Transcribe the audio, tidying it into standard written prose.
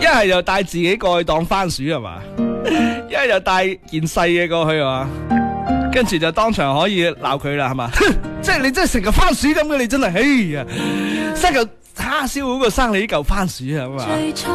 一係就帶自己過去當番薯係嘛，一係就帶件細嘢過去係嘛，跟住就當場可以鬧佢啦係嘛，即係你真係成個番薯咁嘅，你真係，哎呀，生嚿叉燒好過生你呢嚿番薯啊嘛。